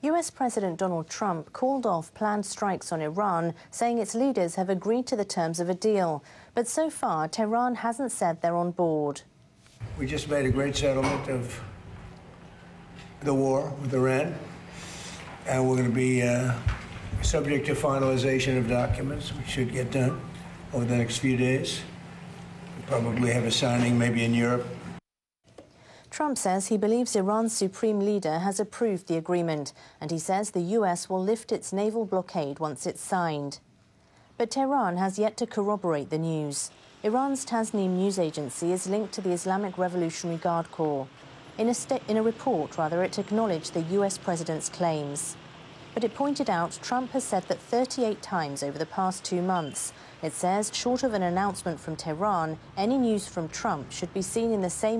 US President Donald Trump called off planned strikes on Iran, saying its leaders have agreed to the terms of a deal. But so far, Tehran hasn't said they're on board. We just made a great settlement of the war with Iran, and we're going to be subject to finalization of documents, which should get done over the next few days. We'll probably have a signing maybe in Europe. Trump says he believes Iran's supreme leader has approved the agreement, and he says the US will lift its naval blockade once it's signed. But Tehran has yet to corroborate the news. Iran's Tasnim news agency is linked to the Islamic Revolutionary Guard Corps. In a report, it acknowledged the US president's claims. But it pointed out Trump has said that 38 times over the past 2 months. It says, short of an announcement from Tehran, any news from Trump should be seen in the same